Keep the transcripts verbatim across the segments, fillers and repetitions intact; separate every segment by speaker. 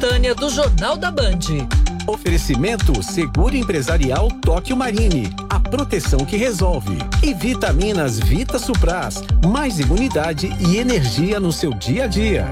Speaker 1: simultânea do Jornal da Band.
Speaker 2: Oferecimento Seguro Empresarial Tóquio Marine, a proteção que resolve. E vitaminas Vita Supras, mais imunidade e energia no seu dia a dia.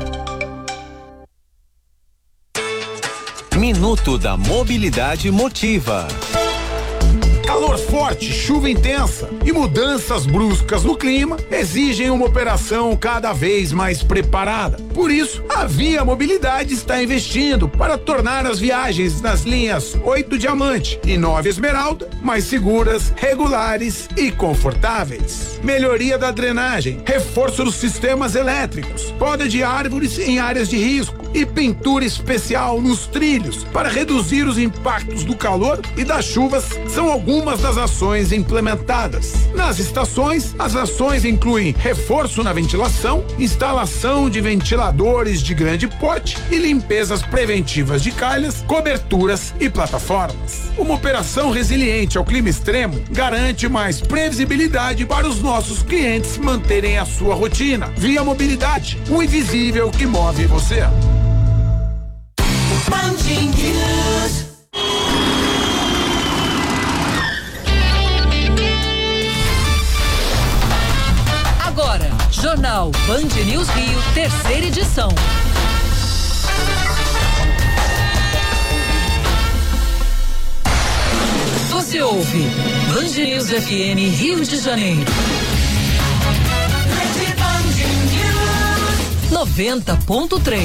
Speaker 2: Minuto da Mobilidade Motiva.
Speaker 3: Calor forte, chuva intensa e mudanças bruscas no clima exigem uma operação cada vez mais preparada. Por isso, a Via Mobilidade está investindo para tornar as viagens nas linhas oito Diamante e nove Esmeralda mais seguras, regulares e confortáveis. Melhoria da drenagem, reforço dos sistemas elétricos, poda de árvores em áreas de risco e pintura especial nos trilhos para reduzir os impactos do calor e das chuvas são algumas das ações implementadas. Nas estações, as ações incluem reforço na ventilação, instalação de ventiladores de grande porte e limpezas preventivas de calhas, coberturas e plataformas. Uma operação resiliente ao clima extremo garante mais previsibilidade para os nossos clientes manterem a sua rotina. Via Mobilidade, o invisível que move você.
Speaker 1: Agora, Jornal Band News Rio, terceira edição. Você ouve Band News F M Rio de Janeiro. noventa ponto três.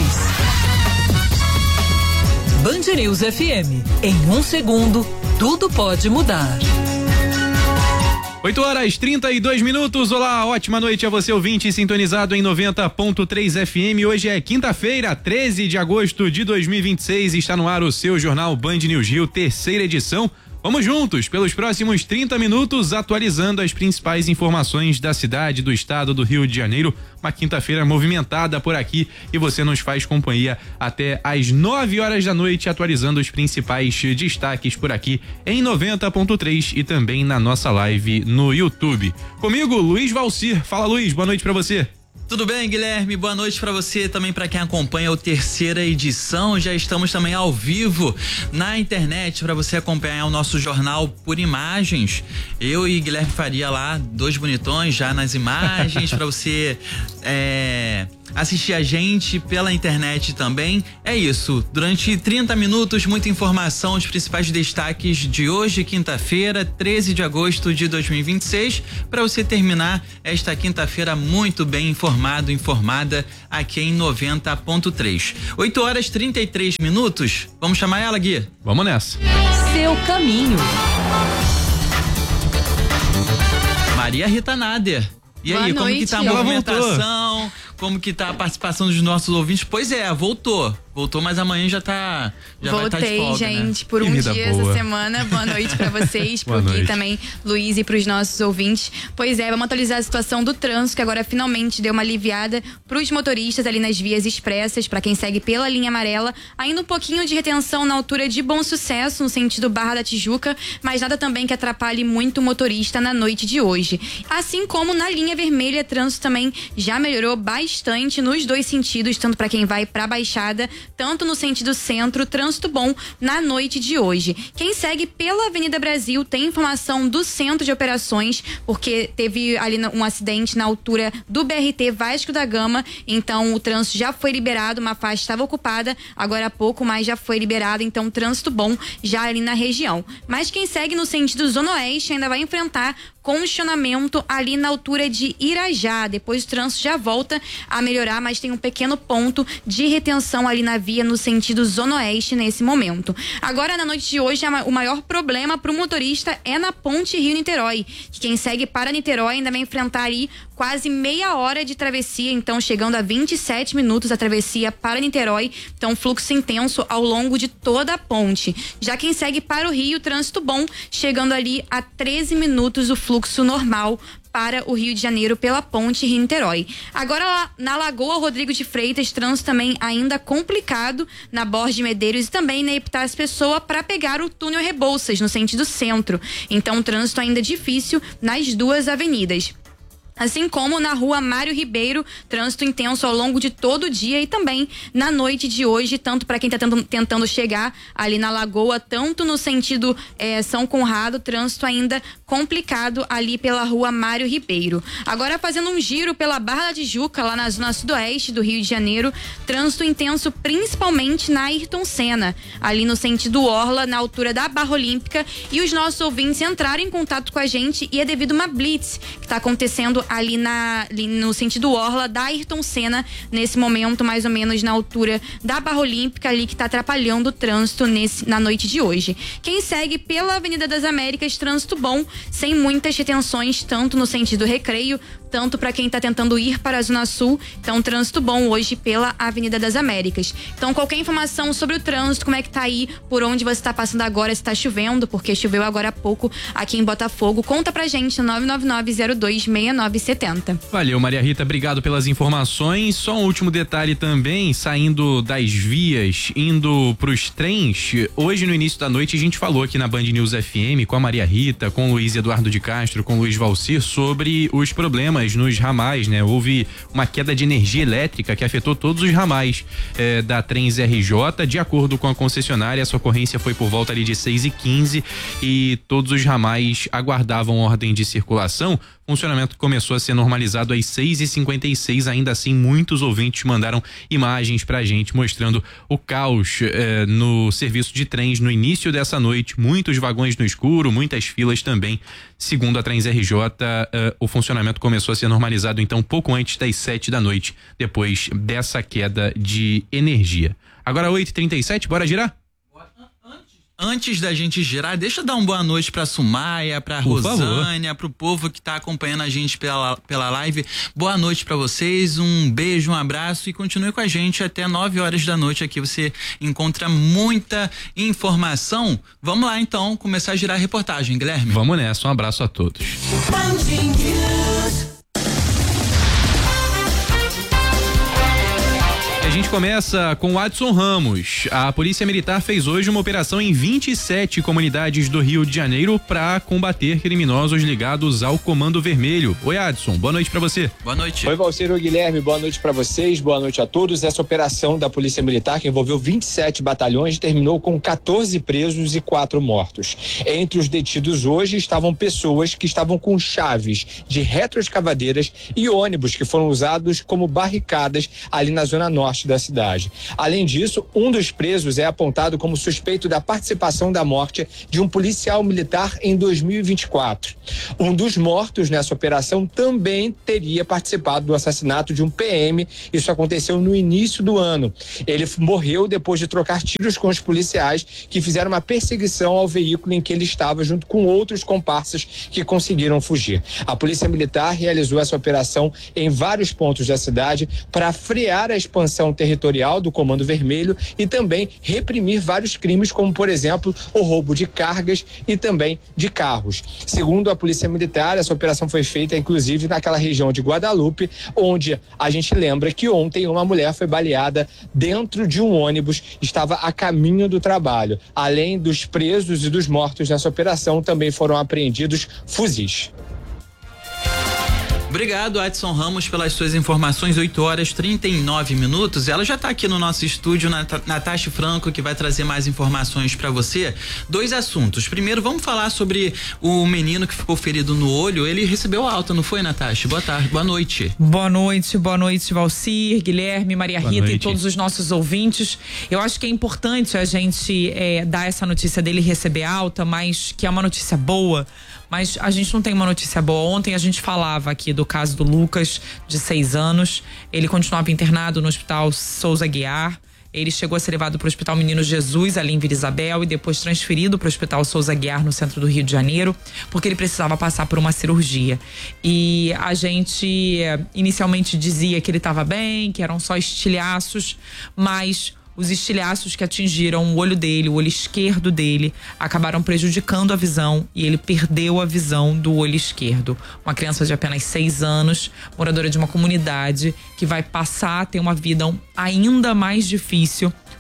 Speaker 1: Band News F M. Em um segundo, tudo pode mudar.
Speaker 4: oito horas trinta e dois minutos. Olá, ótima noite a você, ouvinte, sintonizado em noventa ponto três F M. Hoje é quinta-feira, treze de agosto de dois mil e vinte e seis. Está no ar o seu jornal Band News Rio, terceira edição. Vamos juntos pelos próximos trinta minutos, atualizando as principais informações da cidade, do estado do Rio de Janeiro. Uma quinta-feira movimentada por aqui e você nos faz companhia até às nove horas da noite, atualizando os principais destaques por aqui em noventa ponto três e também na nossa live no YouTube. Comigo, Luiz Valcir. Fala, Luiz, boa noite pra você.
Speaker 5: Tudo bem, Guilherme? Boa noite para você, também para quem acompanha a terceira edição. Já estamos também ao vivo na internet para você acompanhar o nosso jornal por imagens. Eu e Guilherme Faria lá, dois bonitões já nas imagens para você é, assistir a gente pela internet também. É isso, durante trinta minutos, muita informação, os principais destaques de hoje, quinta-feira, treze de agosto de dois mil e vinte e seis, para você terminar esta quinta-feira muito bem informado, informada aqui em noventa ponto três. oito horas e trinta e três minutos. Vamos chamar ela, Gui?
Speaker 4: Vamos nessa.
Speaker 1: Seu caminho.
Speaker 5: Maria Rita Nader. E
Speaker 6: Boa
Speaker 5: aí,
Speaker 6: noite.
Speaker 5: como que tá a movimentação? Como que tá a participação dos nossos ouvintes? Pois é, voltou. Voltou, mas amanhã já tá. Já
Speaker 6: Voltei,
Speaker 5: vai tá de folga,
Speaker 6: gente,
Speaker 5: né?
Speaker 6: por
Speaker 4: Que
Speaker 6: um
Speaker 4: vida
Speaker 6: dia
Speaker 4: boa.
Speaker 6: essa semana. Boa noite pra vocês, pro
Speaker 4: Boa
Speaker 6: Gui
Speaker 4: noite.
Speaker 6: também, Luiz, e pros nossos ouvintes. Pois é, vamos atualizar a situação do trânsito, que agora finalmente deu uma aliviada pros motoristas ali nas vias expressas, pra quem segue pela linha amarela. Ainda um pouquinho de retenção na altura de Bom Sucesso, no sentido Barra da Tijuca, mas nada também que atrapalhe muito o motorista na noite de hoje. Assim como na linha vermelha, trânsito também já melhorou bastante nos dois sentidos, tanto pra quem vai pra Baixada, tanto no sentido centro, trânsito bom na noite de hoje. Quem segue pela Avenida Brasil tem informação do centro de operações, porque teve ali um acidente na altura do B R T Vasco da Gama, então o trânsito já foi liberado, uma faixa estava ocupada, agora há pouco, mas já foi liberado, então trânsito bom já ali na região. Mas quem segue no sentido Zona Oeste ainda vai enfrentar congestionamento ali na altura de Irajá. Depois o trânsito já volta a melhorar, mas tem um pequeno ponto de retenção ali na via no sentido Zona Oeste nesse momento. Agora, na noite de hoje, o maior problema para o motorista é na ponte Rio-Niterói, que quem segue para Niterói ainda vai enfrentar aí quase meia hora de travessia, então chegando a vinte e sete minutos a travessia para Niterói, então fluxo intenso ao longo de toda a ponte. Já quem segue para o Rio, trânsito bom, chegando ali a treze minutos o fluxo normal para o Rio de Janeiro pela ponte Rio-Niterói. Agora lá na Lagoa Rodrigo de Freitas, trânsito também ainda complicado na Borges de Medeiros e também na Epitácio Pessoa para pegar o túnel Rebouças no sentido centro. Então trânsito ainda difícil nas duas avenidas. Assim como na rua Mário Ribeiro, trânsito intenso ao longo de todo o dia e também na noite de hoje, tanto para quem está tentando chegar ali na Lagoa, tanto no sentido eh, São Conrado, trânsito ainda complicado ali pela rua Mário Ribeiro. Agora fazendo um giro pela Barra da Tijuca, lá na zona sudoeste do Rio de Janeiro, trânsito intenso principalmente na Ayrton Senna, ali no sentido Orla, na altura da Barra Olímpica, e os nossos ouvintes entraram em contato com a gente e é devido a uma blitz que está acontecendo ali, na, ali no sentido Orla da Ayrton Senna, nesse momento mais ou menos na altura da Barra Olímpica, ali que está atrapalhando o trânsito nesse, na noite de hoje. Quem segue pela Avenida das Américas, trânsito bom, sem muitas retenções, tanto no sentido Recreio, tanto para quem está tentando ir para a Zona Sul. Então, trânsito bom hoje pela Avenida das Américas. Então, qualquer informação sobre o trânsito, como é que tá aí, por onde você está passando agora, se está chovendo, porque choveu agora há pouco aqui em Botafogo, conta pra gente no nove nove nove zero dois seis nove sete zero.
Speaker 4: Valeu, Maria Rita, obrigado pelas informações. Só um último detalhe também, saindo das vias, indo pros trens, hoje no início da noite a gente falou aqui na Band News F M com a Maria Rita, com o Luiz Eduardo de Castro, com o Luiz Valcir, sobre os problemas nos ramais, né? Houve uma queda de energia elétrica que afetou todos os ramais eh, da Trens R J. De acordo com a concessionária, essa ocorrência foi por volta ali de seis e quinze e todos os ramais aguardavam ordem de circulação. O funcionamento começou a ser normalizado às seis e cinquenta e seis. Ainda assim, muitos ouvintes mandaram imagens pra gente mostrando o caos eh, no serviço de trens no início dessa noite. Muitos vagões no escuro, muitas filas também. Segundo a Trens R J, eh, o funcionamento começou a ser normalizado então pouco antes das sete da noite, depois dessa queda de energia. Agora oito e trinta e sete, bora girar?
Speaker 5: Antes da gente girar, deixa eu dar uma boa noite pra Sumaia, pra
Speaker 4: Por
Speaker 5: Rosânia, favor. Pro povo que tá acompanhando a gente pela, pela live. Boa noite pra vocês, um beijo, um abraço e continue com a gente até nove horas da noite. Aqui você encontra muita informação. Vamos lá então, começar a girar a reportagem, Guilherme.
Speaker 4: Vamos nessa, um abraço a todos. A gente começa com o Adson Ramos. A Polícia Militar fez hoje uma operação em vinte e sete comunidades do Rio de Janeiro para combater criminosos ligados ao Comando Vermelho. Oi, Adson, boa noite para você.
Speaker 5: Boa noite.
Speaker 7: Oi, Valcir, oi, Guilherme, boa noite para vocês, boa noite a todos. Essa operação da Polícia Militar, que envolveu vinte e sete batalhões, terminou com quatorze presos e quatro mortos. Entre os detidos hoje estavam pessoas que estavam com chaves de retroescavadeiras e ônibus que foram usados como barricadas ali na zona norte da cidade. Além disso, um dos presos é apontado como suspeito da participação da morte de um policial militar em dois mil e vinte e quatro. Um dos mortos nessa operação também teria participado do assassinato de um P M. Isso aconteceu no início do ano. Ele morreu depois de trocar tiros com os policiais que fizeram uma perseguição ao veículo em que ele estava junto com outros comparsas que conseguiram fugir. A Polícia Militar realizou essa operação em vários pontos da cidade para frear a expansão territorial do Comando Vermelho e também reprimir vários crimes, como por exemplo o roubo de cargas e também de carros. Segundo a Polícia Militar, essa operação foi feita inclusive naquela região de Guadalupe, onde a gente lembra que ontem uma mulher foi baleada dentro de um ônibus, estava a caminho do trabalho. Além dos presos e dos mortos nessa operação, também foram apreendidos fuzis.
Speaker 5: Obrigado, Adson Ramos, pelas suas informações. Oito horas e trinta e nove minutos. Ela já está aqui no nosso estúdio, Nat- Natasha Franco, que vai trazer mais informações para você. Dois assuntos. Primeiro, vamos falar sobre o menino que ficou ferido no olho. Ele recebeu alta, não foi, Natasha? Boa tarde, boa noite.
Speaker 8: Boa noite, boa noite, Valcir, Guilherme, Maria
Speaker 4: Boa
Speaker 8: Rita
Speaker 4: noite.
Speaker 8: e todos os nossos ouvintes. Eu acho que é importante a gente é, dar essa notícia dele receber alta, mas que é uma notícia boa. Mas a gente não tem uma notícia boa. Ontem a gente falava aqui do caso do Lucas, de seis anos. Ele continuava internado no Hospital Souza Aguiar. Ele chegou a ser levado para o Hospital Menino Jesus, ali em Vila Isabel, e depois transferido para o Hospital Souza Aguiar, no centro do Rio de Janeiro, porque ele precisava passar por uma cirurgia. E a gente inicialmente dizia que ele estava bem, que eram só estilhaços, mas os estilhaços que atingiram o olho dele, o olho esquerdo dele, acabaram prejudicando a visão e ele perdeu a visão do olho esquerdo. Uma criança de apenas seis anos, moradora de uma comunidade, que vai passar a ter uma vida ainda mais difícil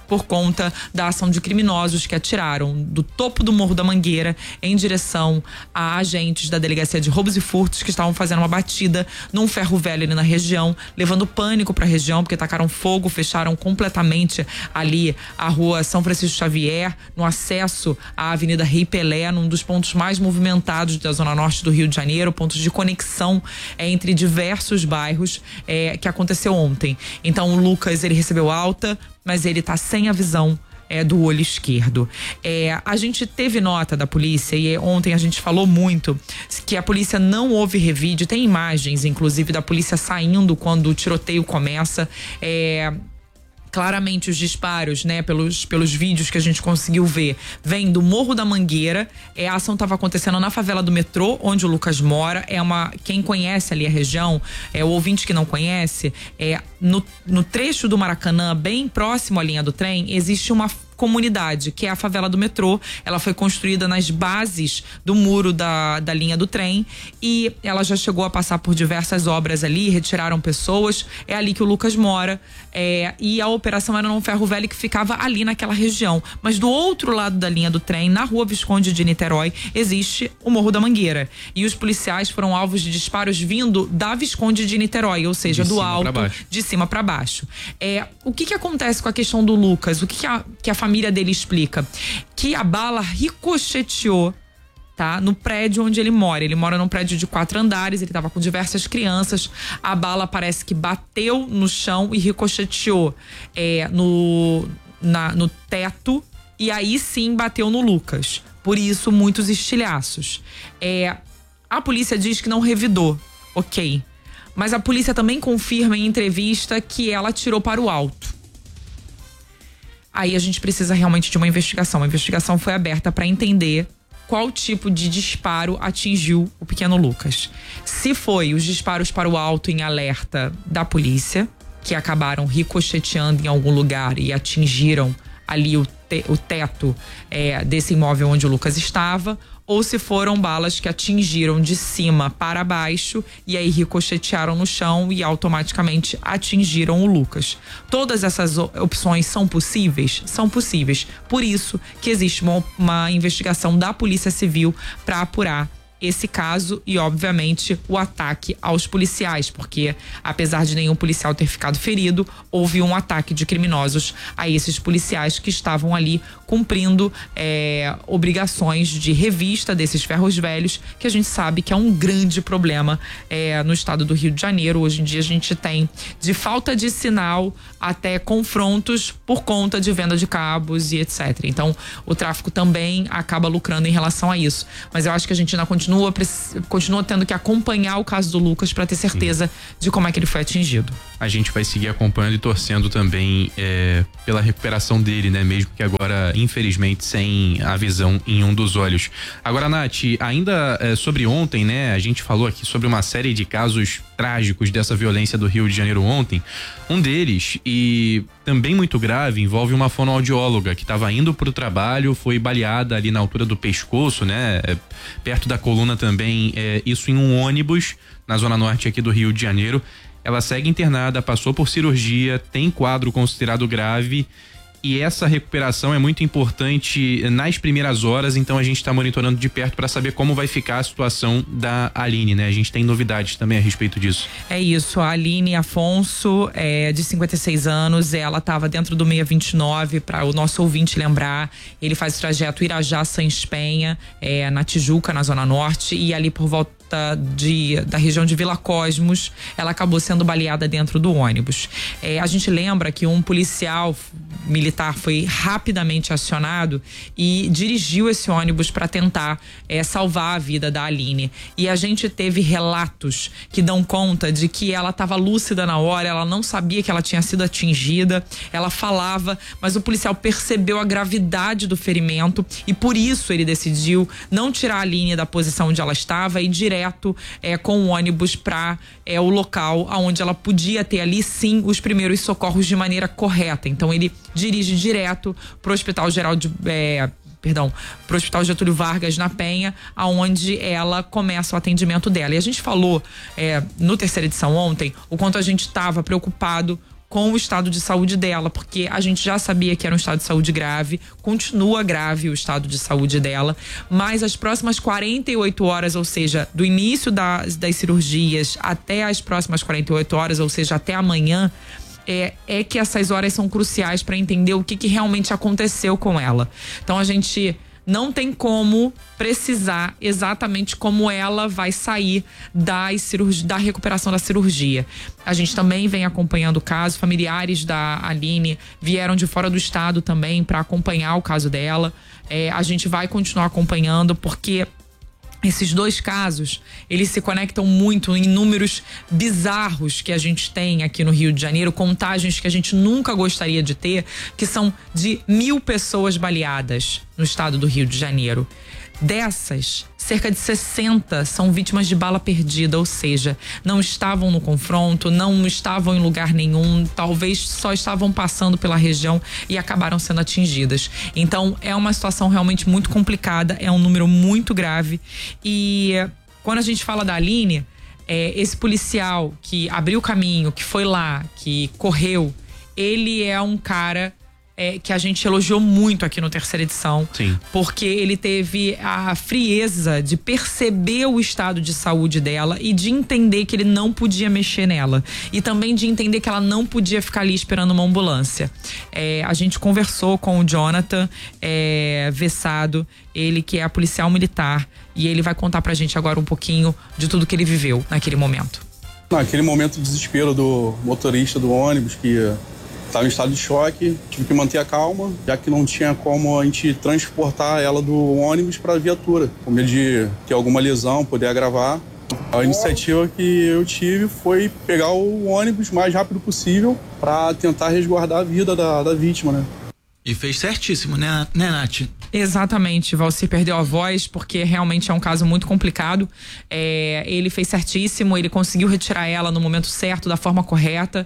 Speaker 8: por conta da ação de criminosos que atiraram do topo do Morro da Mangueira em direção a agentes da Delegacia de Roubos e Furtos que estavam fazendo uma batida num ferro velho ali na região, levando pânico para a região, porque tacaram fogo, fecharam completamente ali a rua São Francisco Xavier, no acesso à Avenida Rei Pelé, num dos pontos mais movimentados da Zona Norte do Rio de Janeiro, pontos de conexão é, entre diversos bairros é, que aconteceu ontem. Então o Lucas, ele recebeu alta, mas ele tá sem a visão É, do olho esquerdo. É, a gente teve nota da polícia e ontem a gente falou muito que a polícia não houve revide, tem imagens inclusive da polícia saindo quando o tiroteio começa. É, claramente os disparos, né, pelos, pelos vídeos que a gente conseguiu ver, vem do Morro da Mangueira. É, a ação estava acontecendo na favela do metrô, onde o Lucas mora. É uma, quem conhece ali a região, é o ouvinte que não conhece, é no, no trecho do Maracanã, bem próximo à linha do trem, existe uma comunidade, que é a favela do metrô. Ela foi construída nas bases do muro da, da linha do trem e ela já chegou a passar por diversas obras ali, retiraram pessoas. É ali que o Lucas mora, é, e a operação era num ferro velho que ficava ali naquela região. Mas do outro lado da linha do trem, na rua Visconde de Niterói, existe o Morro da Mangueira. E os policiais foram alvos de disparos vindo da Visconde de Niterói, ou seja,
Speaker 4: de
Speaker 8: do alto, de cima para baixo. É, o que que acontece com a questão do Lucas? O que que a, que a família dele explica? Que a bala ricocheteou, tá? No prédio onde ele mora. Ele mora num prédio de quatro andares, ele estava com diversas crianças. A bala parece que bateu no chão e ricocheteou é, no, na, no teto, e aí sim bateu no Lucas. Por isso, muitos estilhaços. É, a polícia diz que não revidou, ok. Mas a polícia também confirma em entrevista que ela atirou para o alto. Aí a gente precisa realmente de uma investigação. A investigação foi aberta para entender qual tipo de disparo atingiu o pequeno Lucas. Se foi os disparos para o alto em alerta da polícia, que acabaram ricocheteando em algum lugar e atingiram ali o, te, o teto é, desse imóvel onde o Lucas estava, ou se foram balas que atingiram de cima para baixo e aí ricochetearam no chão e automaticamente atingiram o Lucas. Todas essas opções são possíveis? São possíveis. Por isso que existe uma, uma investigação da Polícia Civil para apurar esse caso e, obviamente, o ataque aos policiais, porque apesar de nenhum policial ter ficado ferido, houve um ataque de criminosos a esses policiais que estavam ali cumprindo é, obrigações de revista desses ferros velhos, que a gente sabe que é um grande problema é, no estado do Rio de Janeiro. Hoje em dia a gente tem de falta de sinal até confrontos por conta de venda de cabos e etcétera. Então o tráfico também acaba lucrando em relação a isso. Mas eu acho que a gente ainda continua Continua, continua tendo que acompanhar o caso do Lucas para ter certeza Sim. de como é que ele foi atingido.
Speaker 4: A gente vai seguir acompanhando e torcendo também é, pela recuperação dele, né? Mesmo que agora, infelizmente, sem a visão em um dos olhos. Agora, Nath, ainda é, sobre ontem, né? A gente falou aqui sobre uma série de casos trágicos dessa violência do Rio de Janeiro ontem. Um deles, e também muito grave, envolve uma fonoaudióloga que estava indo para o trabalho, foi baleada ali na altura do pescoço, né? É, perto da coluna também, é, isso em um ônibus na zona norte aqui do Rio de Janeiro. Ela segue internada, passou por cirurgia, tem quadro considerado grave e essa recuperação é muito importante nas primeiras horas, então a gente está monitorando de perto para saber como vai ficar a situação da Aline, né? A gente tem novidades também a respeito disso.
Speaker 8: É isso, a Aline Afonso, é, de cinquenta e seis anos, ela estava dentro do seiscentos e vinte e nove, para o nosso ouvinte lembrar, ele faz o trajeto Irajá-Sans Penha, é, na Tijuca, na Zona Norte, e ali por volta De, da região de Vila Cosmos, ela acabou sendo baleada dentro do ônibus. É, a gente lembra que um policial militar foi rapidamente acionado e dirigiu esse ônibus para tentar é, salvar a vida da Aline. E a gente teve relatos que dão conta de que ela estava lúcida na hora, ela não sabia que ela tinha sido atingida, ela falava, mas o policial percebeu a gravidade do ferimento e por isso ele decidiu não tirar a Aline da posição onde ela estava e direto É, com o ônibus para é, o local onde ela podia ter ali sim os primeiros socorros de maneira correta. Então ele dirige direto para o Hospital Geral de é, perdão, para o Hospital Getúlio Vargas na Penha, aonde ela começa o atendimento dela. E a gente falou é, no terceira edição ontem o quanto a gente estava preocupado com o estado de saúde dela, porque a gente já sabia que era um estado de saúde grave, continua grave o estado de saúde dela, mas as próximas quarenta e oito horas, ou seja, do início das, das cirurgias até as próximas quarenta e oito horas, ou seja, até amanhã, É, é que essas horas são cruciais para entender o que, que realmente aconteceu com ela. Então a gente não tem como precisar exatamente como ela vai sair das cirurgi- da recuperação da cirurgia. A gente também vem acompanhando o caso, familiares da Aline vieram de fora do estado também para acompanhar o caso dela. É, a gente vai continuar acompanhando porque esses dois casos, eles se conectam muito em números bizarros que a gente tem aqui no Rio de Janeiro, contagens que a gente nunca gostaria de ter, que são de mil pessoas baleadas no estado do Rio de Janeiro. Dessas, cerca de sessenta são vítimas de bala perdida, ou seja, não estavam no confronto, não estavam em lugar nenhum, talvez só estavam passando pela região e acabaram sendo atingidas. Então, é uma situação realmente muito complicada, é um número muito grave. E quando a gente fala da Aline, é, esse policial que abriu o caminho, que foi lá, que correu, ele é um cara É, que a gente elogiou muito aqui no Terceira Edição.
Speaker 4: Sim.
Speaker 8: Porque ele teve a frieza de perceber o estado de saúde dela e de entender que ele não podia mexer nela. E também de entender que ela não podia ficar ali esperando uma ambulância. É, a gente conversou com o Jonathan é, Vessado, ele que é policial militar, e ele vai contar pra gente agora um pouquinho de tudo que ele viveu naquele momento.
Speaker 9: Naquele momento de desespero do motorista do ônibus que estava em estado de choque, tive que manter a calma, já que não tinha como a gente transportar ela do ônibus para a viatura, com medo de ter alguma lesão, poder agravar. A iniciativa que eu tive foi pegar o ônibus o mais rápido possível para tentar resguardar a vida da, da vítima, né?
Speaker 5: E fez certíssimo, né, né, Nath?
Speaker 8: Exatamente, Valci perdeu a voz porque realmente é um caso muito complicado. É, ele fez certíssimo, ele conseguiu retirar ela no momento certo, da forma correta.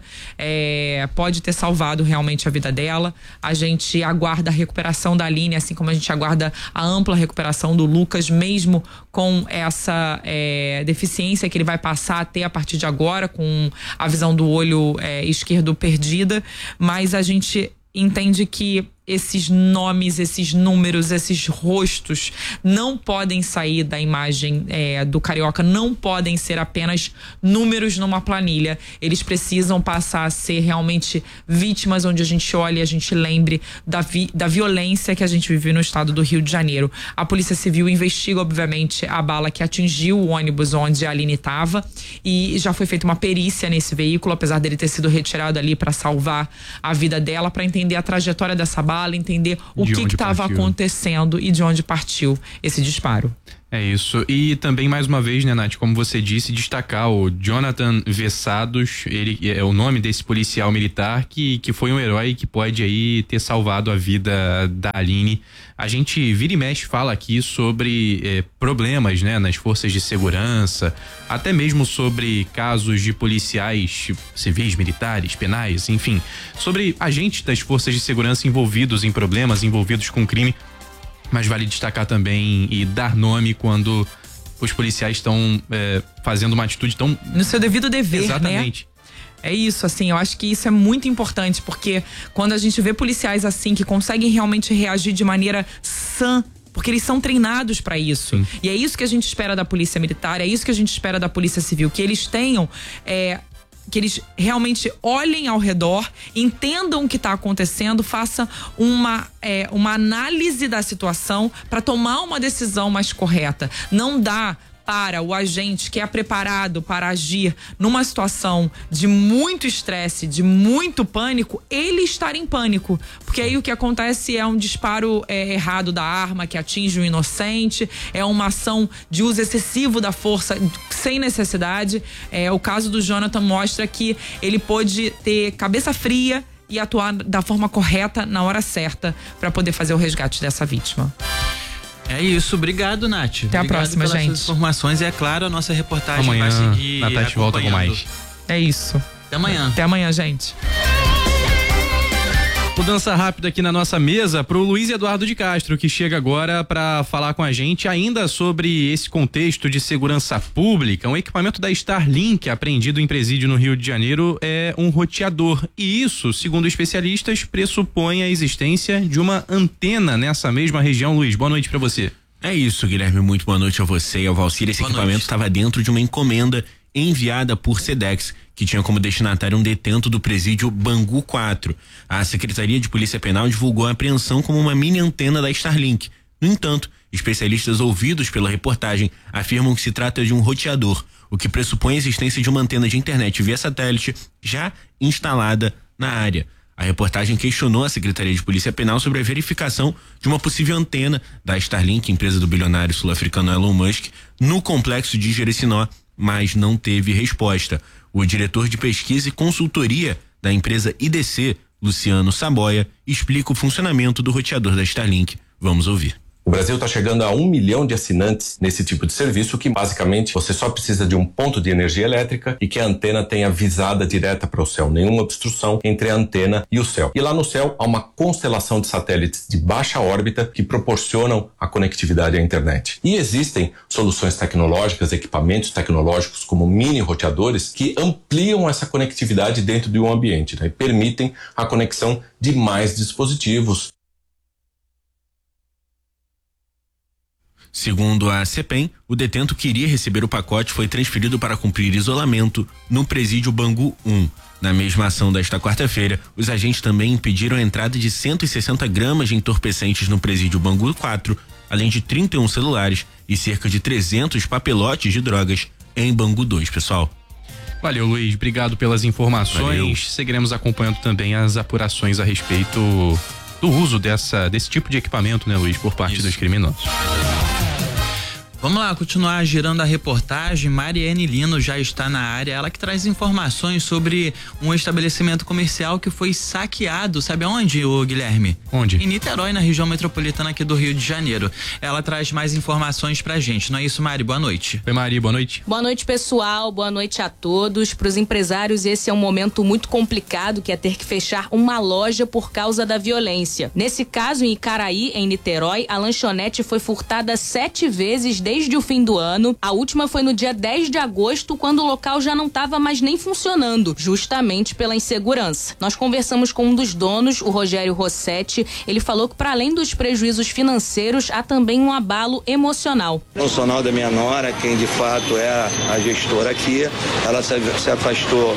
Speaker 8: É, pode ter salvado realmente a vida dela. A gente aguarda a recuperação da Aline, assim como a gente aguarda a ampla recuperação do Lucas, mesmo com essa é, deficiência que ele vai passar a ter a partir de agora, com a visão do olho é, esquerdo perdida. Mas a gente entende que esses nomes, esses números, esses rostos não podem sair da imagem é, do Carioca, não podem ser apenas números numa planilha. Eles precisam passar a ser realmente vítimas, onde a gente olhe e a gente lembre da, vi, da violência que a gente vive no estado do Rio de Janeiro. A Polícia Civil investiga, obviamente, a bala que atingiu o ônibus onde a Aline estava, e já foi feita uma perícia nesse veículo, apesar dele ter sido retirado ali para salvar a vida dela, para entender a trajetória dessa bala, entender o de que estava acontecendo e de onde partiu esse disparo.
Speaker 4: É isso. E também, mais uma vez, né, Nath, como você disse, destacar o Jonathan Vessados, ele é o nome desse policial militar que, que foi um herói que pode aí ter salvado a vida da Aline. A gente vira e mexe fala aqui sobre eh, problemas, né, nas forças de segurança, até mesmo sobre casos de policiais civis, militares, penais, enfim, sobre agentes das forças de segurança envolvidos em problemas, envolvidos com crime. Mas vale destacar também e dar nome quando os policiais estão é, fazendo uma atitude tão...
Speaker 8: No seu devido dever,
Speaker 4: Exatamente.
Speaker 8: Né? É isso, assim, eu acho que isso é muito importante, porque quando a gente vê policiais assim, que conseguem realmente reagir de maneira sã, porque eles são treinados para isso. Sim. E é isso que a gente espera da Polícia Militar, é isso que a gente espera da Polícia Civil, que eles tenham... É, que eles realmente olhem ao redor, entendam o que está acontecendo, façam uma, é, uma análise da situação para tomar uma decisão mais correta. Não dá para o agente que é preparado para agir numa situação de muito estresse, de muito pânico, ele estar em pânico. Porque aí o que acontece é um disparo é, errado da arma que atinge um inocente, é uma ação de uso excessivo da força sem necessidade. É, o caso do Jonathan mostra que ele pôde ter cabeça fria e atuar da forma correta na hora certa para poder fazer o resgate dessa vítima.
Speaker 5: É isso, obrigado, Nath.
Speaker 8: Até a
Speaker 5: obrigado
Speaker 8: próxima,
Speaker 5: pelas
Speaker 8: gente.
Speaker 5: informações. E é claro, a nossa reportagem
Speaker 4: amanhã,
Speaker 5: vai seguir.
Speaker 4: Nath volta com mais.
Speaker 8: É isso.
Speaker 5: Até amanhã.
Speaker 8: Até amanhã, gente.
Speaker 4: Mudança rápida aqui na nossa mesa pro Luiz Eduardo de Castro, que chega agora para falar com a gente ainda sobre esse contexto de segurança pública. Um equipamento da Starlink apreendido em presídio no Rio de Janeiro é um roteador, e isso, segundo especialistas, pressupõe a existência de uma antena nessa mesma região. Luiz, boa noite para você.
Speaker 10: É isso, Guilherme, muito boa noite a você e ao Valcir. Esse boa equipamento estava dentro de uma encomenda enviada por Sedex, que tinha como destinatário um detento do presídio Bangu quatro. A Secretaria de Polícia Penal divulgou a apreensão como uma mini antena da Starlink. No entanto, especialistas ouvidos pela reportagem afirmam que se trata de um roteador, o que pressupõe a existência de uma antena de internet via satélite já instalada na área. A reportagem questionou a Secretaria de Polícia Penal sobre a verificação de uma possível antena da Starlink, empresa do bilionário sul-africano Elon Musk, no complexo de Jericinó, mas não teve resposta. O diretor de pesquisa e consultoria da empresa I D C, Luciano Saboia, explica o funcionamento do roteador da Starlink. Vamos ouvir.
Speaker 11: O Brasil está chegando a um milhão de assinantes nesse tipo de serviço, que basicamente você só precisa de um ponto de energia elétrica e que a antena tenha visada direta para o céu, nenhuma obstrução entre a antena e o céu. E lá no céu há uma constelação de satélites de baixa órbita que proporcionam a conectividade à internet. E existem soluções tecnológicas, equipamentos tecnológicos como mini roteadores que ampliam essa conectividade dentro de um ambiente, né, e permitem a conexão de mais dispositivos.
Speaker 10: Segundo a CEPEM, o detento que iria receber o pacote foi transferido para cumprir isolamento no presídio Bangu um. Na mesma ação desta quarta-feira, os agentes também impediram a entrada de cento e sessenta gramas de entorpecentes no presídio Bangu quatro, além de trinta e um celulares e cerca de trezentos papelotes de drogas em Bangu dois, pessoal.
Speaker 4: Valeu, Luiz, obrigado pelas informações. Valeu. Seguiremos acompanhando também as apurações a respeito do uso dessa, desse tipo de equipamento, né, Luiz, por parte Isso. dos criminosos.
Speaker 5: Vamos lá, continuar girando a reportagem. Mariane Lino já está na área, ela que traz informações sobre um estabelecimento comercial que foi saqueado, sabe aonde, ô Guilherme?
Speaker 4: Onde?
Speaker 5: Em Niterói, na região metropolitana aqui do Rio de Janeiro. Ela traz mais informações pra gente, não é isso, Mari? Boa noite.
Speaker 4: Oi, Mari, boa noite.
Speaker 12: Boa noite, pessoal, boa noite a todos. Para os empresários, esse é um momento muito complicado, que é ter que fechar uma loja por causa da violência. Nesse caso, em Icaraí, em Niterói, a lanchonete foi furtada sete vezes desde desde o fim do ano. A última foi no dia dez de agosto, quando o local já não estava mais nem funcionando, justamente pela insegurança. Nós conversamos com um dos donos, o Rogério Rossetti. Ele falou que, para além dos prejuízos financeiros, há também um abalo emocional.
Speaker 13: Emocional da minha nora, quem de fato é a, a gestora aqui, ela se, se afastou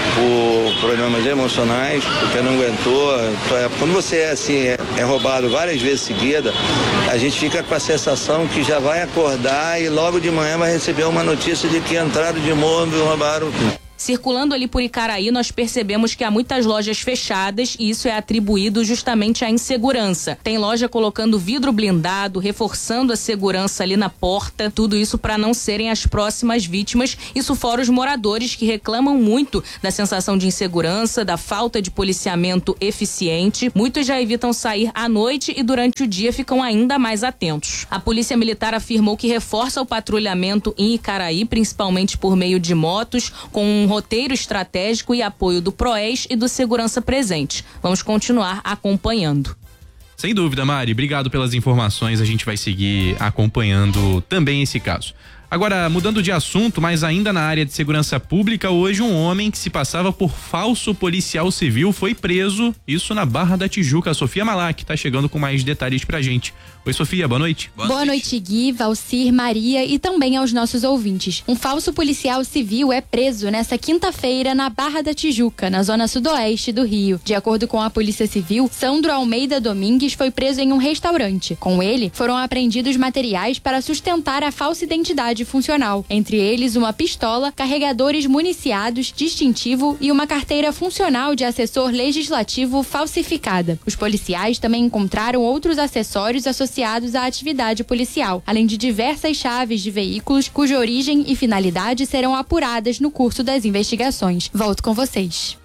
Speaker 13: por problemas emocionais, porque não aguentou. Quando você é assim, é, é roubado várias vezes seguida, a gente fica com a sensação que já vai acordar e logo de manhã vai receber uma notícia de que entraram de novo e roubaram tudo.
Speaker 12: Circulando ali por Icaraí, nós percebemos que há muitas lojas fechadas e isso é atribuído justamente à insegurança. Tem loja colocando vidro blindado, reforçando a segurança ali na porta, tudo isso para não serem as próximas vítimas. Isso fora os moradores, que reclamam muito da sensação de insegurança, da falta de policiamento eficiente. Muitos já evitam sair à noite e durante o dia ficam ainda mais atentos. A Polícia Militar afirmou que reforça o patrulhamento em Icaraí, principalmente por meio de motos, com um roteiro estratégico e apoio do PROES e do Segurança Presente. Vamos continuar acompanhando.
Speaker 4: Sem dúvida, Mari, obrigado pelas informações, a gente vai seguir acompanhando também esse caso. Agora, mudando de assunto, mas ainda na área de segurança pública, hoje um homem que se passava por falso policial civil foi preso, isso na Barra da Tijuca. A Sofia Malak tá chegando com mais detalhes pra gente. Oi, Sofia, boa noite.
Speaker 14: Boa, boa noite. noite, Gui, Valcir, Maria e também aos nossos ouvintes. Um falso policial civil é preso nesta quinta-feira na Barra da Tijuca, na zona sudoeste do Rio. De acordo com a Polícia Civil, Sandro Almeida Domingues foi preso em um restaurante. Com ele, foram apreendidos materiais para sustentar a falsa identidade funcional, entre eles uma pistola, carregadores municiados, distintivo e uma carteira funcional de assessor legislativo falsificada. Os policiais também encontraram outros acessórios associados à atividade policial, além de diversas chaves de veículos cuja origem e finalidade serão apuradas no curso das investigações. Volto com vocês.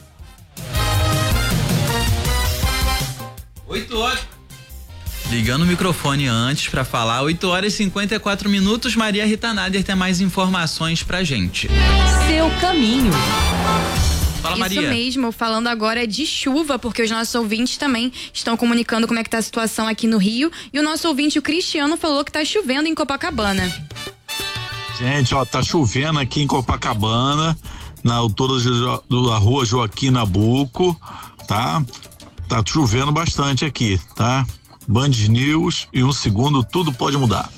Speaker 5: Oito horas. Ligando o microfone antes para falar, oito horas e cinquenta e quatro minutos. Maria Rita Nader tem mais informações pra gente.
Speaker 1: Seu caminho.
Speaker 5: Fala,
Speaker 6: Isso
Speaker 5: Maria.
Speaker 6: mesmo, falando agora de chuva, porque os nossos ouvintes também estão comunicando como é que tá a situação aqui no Rio. E o nosso ouvinte, o Cristiano, falou que tá chovendo em Copacabana.
Speaker 15: Gente, ó, tá chovendo aqui em Copacabana, na altura da rua Joaquim Nabuco, tá? Tá chovendo bastante aqui, tá? Band News e um segundo, tudo pode mudar.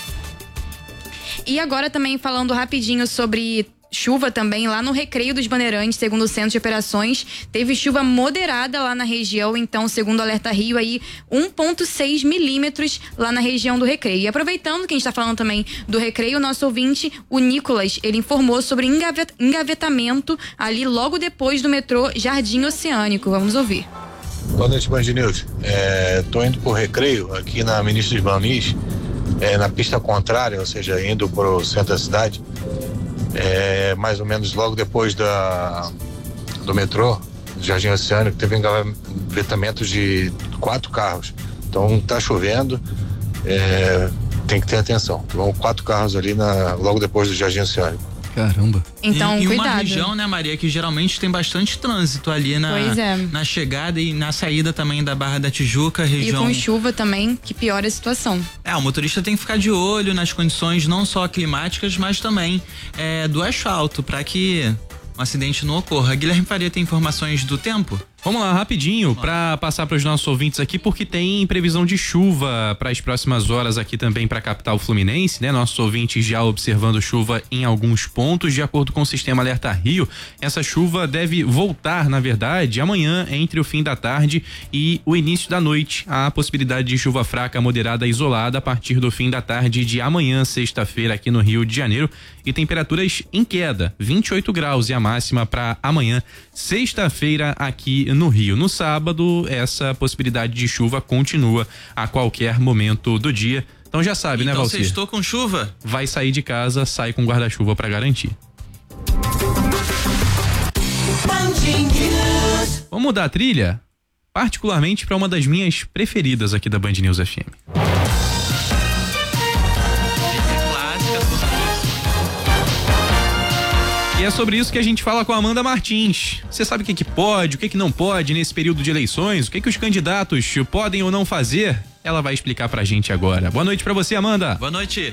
Speaker 6: E agora também falando rapidinho sobre chuva também lá no Recreio dos Bandeirantes, segundo o Centro de Operações, teve chuva moderada lá na região, então segundo o Alerta Rio aí, um vírgula seis milímetros lá na região do Recreio. E aproveitando que a gente tá falando também do Recreio, o nosso ouvinte, o Nicolas, ele informou sobre engavet- engavetamento ali logo depois do metrô Jardim Oceânico. Vamos ouvir.
Speaker 15: Boa noite, Band News. É, tô indo pro Recreio aqui na Ministro Banis, é, na pista contrária, ou seja, indo pro centro da cidade. É, mais ou menos logo depois da, do metrô, do Jardim Oceânico, teve engavetamento de quatro carros. Então tá chovendo, é, tem que ter atenção. Vão quatro carros ali na, logo depois do Jardim Oceânico.
Speaker 4: Caramba.
Speaker 6: Então,
Speaker 5: e, e
Speaker 6: cuidado.
Speaker 5: uma região, né, Maria, que geralmente tem bastante trânsito ali na,
Speaker 6: Pois é.
Speaker 5: na chegada e na saída também da Barra da Tijuca, região.
Speaker 6: E com chuva também, que piora a situação.
Speaker 5: É, o motorista tem que ficar de olho nas condições não só climáticas, mas também é, do asfalto, para que um acidente não ocorra. Guilherme Faria tem informações do tempo?
Speaker 4: Vamos lá, rapidinho, para passar para os nossos ouvintes aqui, porque tem previsão de chuva para as próximas horas aqui também para a capital fluminense, né? Nossos ouvintes já observando chuva em alguns pontos, de acordo com o sistema Alerta Rio. Essa chuva deve voltar, na verdade, amanhã, entre o fim da tarde e o início da noite. Há possibilidade de chuva fraca, moderada, isolada a partir do fim da tarde de amanhã, sexta-feira, aqui no Rio de Janeiro. E temperaturas em queda, vinte e oito graus e a máxima para amanhã, sexta-feira, aqui no Rio. No sábado, essa possibilidade de chuva continua a qualquer momento do dia. Então já sabe,
Speaker 5: então,
Speaker 4: né, Valcir?
Speaker 5: Então sextou com chuva?
Speaker 4: Vai sair de casa, sai com guarda-chuva para garantir. Vamos mudar a trilha? Particularmente para uma das minhas preferidas aqui da Band News F M. E é sobre isso que a gente fala com a Amanda Martins. Você sabe o que que pode, o que que não pode nesse período de eleições, o que que os candidatos podem ou não fazer? Ela vai explicar pra gente agora. Boa noite pra você, Amanda.
Speaker 5: Boa noite.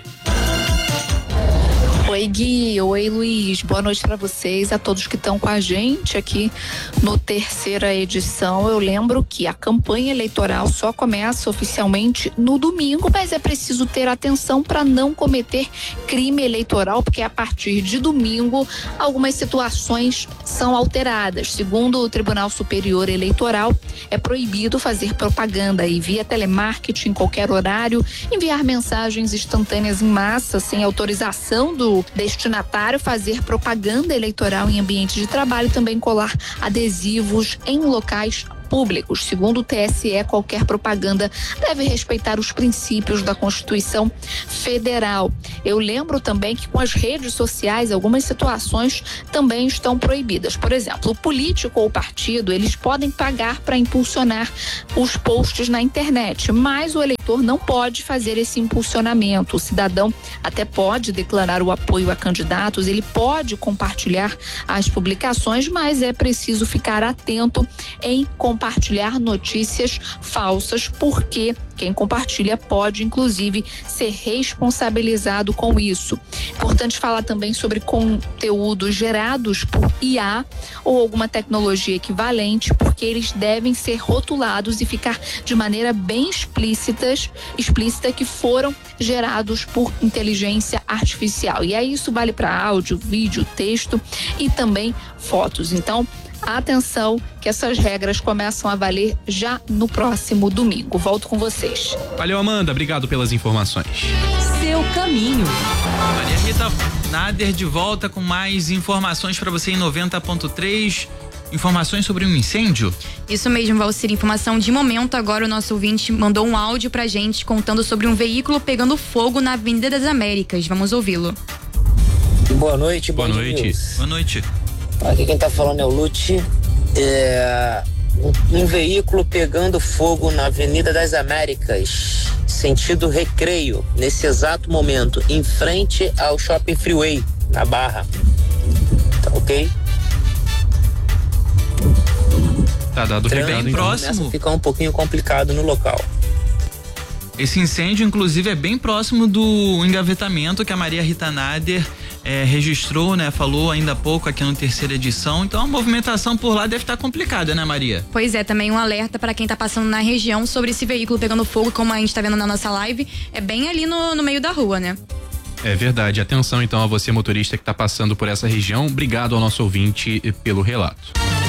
Speaker 16: Oi, Gui. Oi, Luiz. Boa noite para vocês, a todos que estão com a gente aqui no terceira edição. Eu lembro que a campanha eleitoral só começa oficialmente no domingo, mas é preciso ter atenção para não cometer crime eleitoral, porque a partir de domingo algumas situações são alteradas. Segundo o Tribunal Superior Eleitoral, é proibido fazer propaganda e via telemarketing em qualquer horário, enviar mensagens instantâneas em massa sem autorização do destinatário, fazer propaganda eleitoral em ambiente de trabalho, também colar adesivos em locais públicos. Segundo o T S E, qualquer propaganda deve respeitar os princípios da Constituição Federal. Eu lembro também que com as redes sociais algumas situações também estão proibidas. Por exemplo, o político ou o partido, eles podem pagar para impulsionar os posts na internet, mas o eleitor não pode fazer esse impulsionamento. O cidadão até pode declarar o apoio a candidatos, ele pode compartilhar as publicações, mas é preciso ficar atento em compartilhar compartilhar notícias falsas, porque quem compartilha pode, inclusive, ser responsabilizado com isso. Importante falar também sobre conteúdos gerados por I A ou alguma tecnologia equivalente, porque eles devem ser rotulados e ficar de maneira bem explícitas, explícita que foram gerados por inteligência artificial. E aí isso vale para áudio, vídeo, texto e também fotos. Então, atenção, que essas regras começam a valer já no próximo domingo. Volto com vocês.
Speaker 4: Valeu, Amanda. Obrigado pelas informações.
Speaker 1: Seu caminho.
Speaker 5: Maria Rita Nader de volta com mais informações para você em noventa ponto três. Informações sobre um incêndio?
Speaker 6: Isso mesmo, Valcir. Informação de momento. Agora o nosso ouvinte mandou um áudio pra gente contando sobre um veículo pegando fogo na Avenida das Américas. Vamos ouvi-lo.
Speaker 17: Boa noite.
Speaker 4: Boa noite.
Speaker 17: News.
Speaker 5: Boa noite.
Speaker 17: Aqui quem tá falando é o Lute. É, um, um veículo pegando fogo na Avenida das Américas, sentido Recreio, nesse exato momento, em frente ao Shopping Freeway, na Barra. Tá ok?
Speaker 4: Tá dado o recado,
Speaker 5: bem próximo.
Speaker 17: Fica um pouquinho complicado no local.
Speaker 5: Esse incêndio, inclusive, é bem próximo do engavetamento que a Maria Rita Nader é, registrou, né? Falou ainda há pouco aqui no terceira edição. Então a movimentação por lá deve estar complicada, né, Maria?
Speaker 6: Pois é, também um alerta para quem tá passando na região sobre esse veículo pegando fogo, como a gente tá vendo na nossa live, é bem ali no, no meio da rua, né?
Speaker 4: É verdade. Atenção então a você, motorista que tá passando por essa região. Obrigado ao nosso ouvinte pelo relato.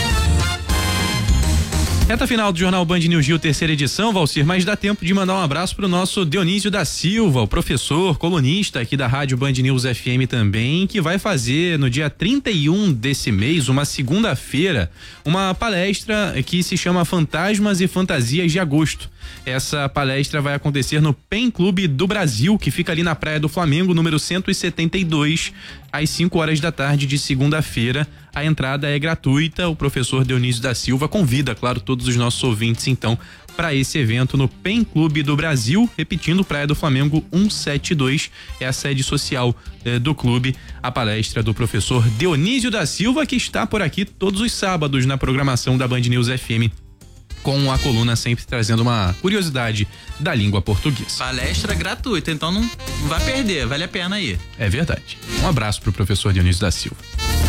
Speaker 4: Reta final do Jornal Band News Rio, terceira edição, Valcir, mas dá tempo de mandar um abraço pro nosso Dionísio da Silva, o professor, colunista aqui da Rádio Band News F M também, que vai fazer no dia trinta e um desse mês, uma segunda-feira, uma palestra que se chama Fantasmas e Fantasias de Agosto. Essa palestra vai acontecer no Pen Clube do Brasil, que fica ali na Praia do Flamengo, número cento e setenta e dois, às cinco horas da tarde de segunda-feira. A entrada é gratuita. O professor Dionísio da Silva convida, claro, todos os nossos ouvintes, então, para esse evento no Pen Clube do Brasil, repetindo, Praia do Flamengo cento e setenta e dois, é a sede social eh, do clube. A palestra do professor Dionísio da Silva, que está por aqui todos os sábados na programação da Band News F M, com a coluna sempre trazendo uma curiosidade da língua portuguesa.
Speaker 5: Palestra gratuita, então não, não vai perder, vale a pena aí.
Speaker 4: É verdade. Um abraço pro professor Dionísio da Silva.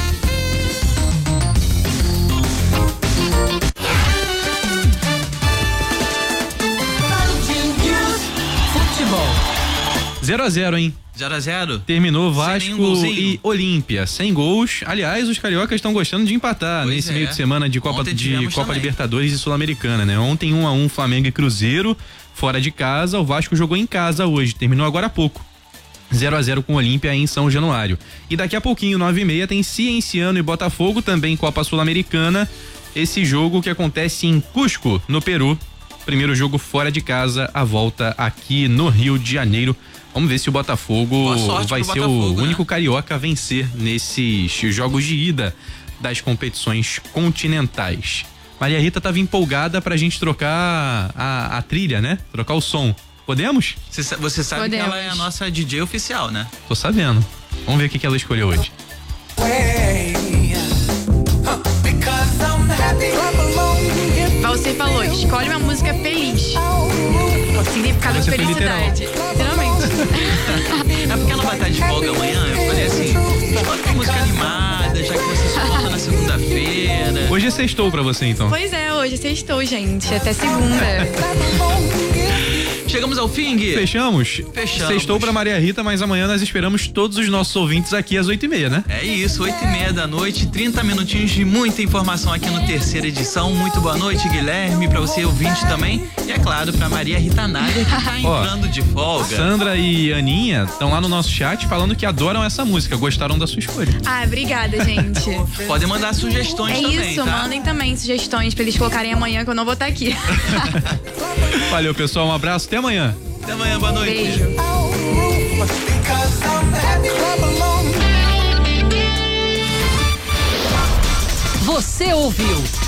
Speaker 1: Futebol.
Speaker 4: zero a zero, hein?
Speaker 5: zero a zero?
Speaker 4: Terminou Vasco e Olímpia, sem gols. Aliás, os cariocas estão gostando de empatar pois nesse é. meio de semana de Copa, de Copa Libertadores e Sul-Americana, né? Ontem um a um Flamengo e Cruzeiro, fora de casa. O Vasco jogou em casa hoje, terminou agora há pouco. zero a zero com o Olímpia em São Januário. E daqui a pouquinho, nove e meia, tem Cienciano e Botafogo, também Copa Sul-Americana. Esse jogo que acontece em Cusco, no Peru. Primeiro jogo fora de casa, a volta aqui no Rio de Janeiro. Vamos ver se o Botafogo vai ser Botafogo, o né? único carioca a vencer nesses jogos de ida das competições continentais. Maria Rita estava empolgada pra gente trocar a, a trilha, né? Trocar o som. Podemos?
Speaker 5: Você, você sabe Podemos. que ela é a nossa D J oficial, né?
Speaker 4: Tô sabendo. Vamos ver o que, que ela escolheu hoje.
Speaker 6: Você falou, escolhe uma música feliz. O significado de felicidade. Literalmente.
Speaker 5: É porque ela vai estar de folga amanhã. Eu falei assim: escolhe uma música animada, já que você só volta na segunda-feira.
Speaker 4: Hoje é sextou pra você, então.
Speaker 6: Pois é, hoje é sextou, gente. Até segunda.
Speaker 5: Chegamos ao fim, Gui?
Speaker 4: Fechamos?
Speaker 5: Fechamos.
Speaker 4: Sextou pra Maria Rita, mas amanhã nós esperamos todos os nossos ouvintes aqui às oito e meia, né?
Speaker 5: É isso, oito e meia da noite, trinta minutinhos de muita informação aqui no terceira edição. Muito boa noite, Guilherme, pra você ouvinte também. E é claro, pra Maria Rita Nader, que tá entrando Ó, de folga.
Speaker 4: Sandra e Aninha estão lá no nosso chat falando que adoram essa música, gostaram da sua escolha.
Speaker 6: Ah, obrigada, gente.
Speaker 5: Podem mandar sugestões
Speaker 6: é
Speaker 5: também,
Speaker 6: É isso,
Speaker 5: tá?
Speaker 6: mandem também sugestões pra eles colocarem amanhã, que eu não vou estar aqui.
Speaker 4: Valeu, pessoal, um abraço, até amanhã.
Speaker 5: Até amanhã, boa noite.
Speaker 6: Beijo.
Speaker 1: Você ouviu